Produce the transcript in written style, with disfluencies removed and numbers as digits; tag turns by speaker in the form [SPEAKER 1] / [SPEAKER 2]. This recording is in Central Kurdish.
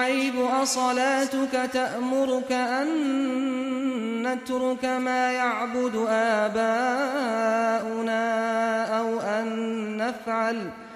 [SPEAKER 1] شعيب أصلاتك تأمرك أن نترك ما يعبد آباؤنا أو أن